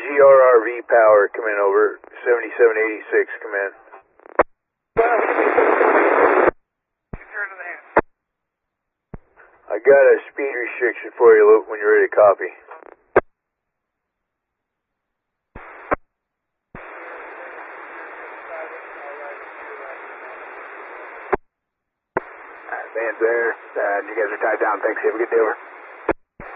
GRRV power, come in over. 7786, come in. I got a speed restriction for you, Luke, when you're ready to copy. Van's there. You guys are tied down. Thanks. Have a good day. Over.